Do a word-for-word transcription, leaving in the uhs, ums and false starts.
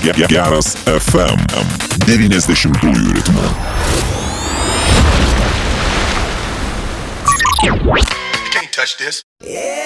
Geras F M devyniasdešimtųjų ritmu. You can't touch this. Yeah.